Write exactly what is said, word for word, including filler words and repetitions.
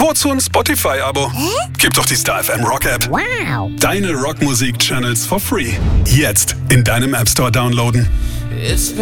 Wozu ein Spotify-Abo? Gib doch die Star F M Rock App. Wow. Deine Rockmusik-Channels for free. Jetzt in deinem App Store downloaden. It's